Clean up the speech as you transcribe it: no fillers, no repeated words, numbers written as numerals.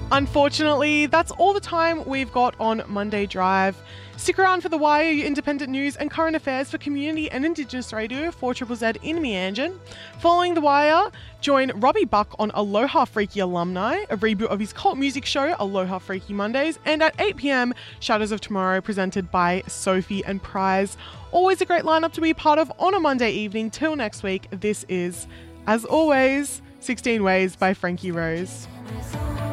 Unfortunately, that's all the time we've got on Monday Drive. Stick around for The Wire, your independent news and current affairs for community and Indigenous radio for Triple Z in Meanjin. Following The Wire, join Robbie Buck on Aloha Freaky Alumni, a reboot of his cult music show Aloha Freaky Mondays, and at 8 p.m, Shadows of Tomorrow presented by Sophie and Prize. Always a great lineup to be part of on a Monday evening. Till next week, this is, as always, 16 Ways by Frankie Rose.